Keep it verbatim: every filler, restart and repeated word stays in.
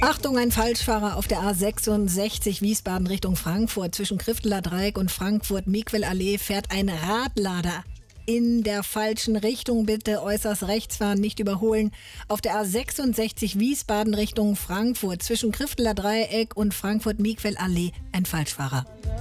Achtung, ein Falschfahrer auf der A sechsundsechzig Wiesbaden Richtung Frankfurt. Zwischen Krifteler Dreieck und Frankfurt-Miquel-Allee fährt ein Radlader in der falschen Richtung. Bitte äußerst rechts fahren, nicht überholen. Auf der A sechsundsechzig Wiesbaden Richtung Frankfurt. Zwischen Krifteler Dreieck und Frankfurt-Miquel-Allee ein Falschfahrer.